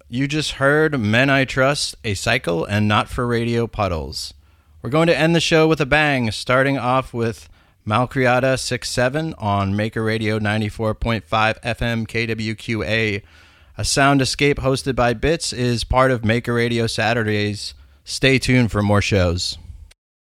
You just heard Men I Trust, A Cycle, and Not for Radio Puddles. We're going to end the show with a bang, starting off with Malcriada 6-7 on Maker Radio 94.5 FM KWQA. A Sound Escape hosted by Bits is part of Maker Radio Saturdays. Stay tuned for more shows.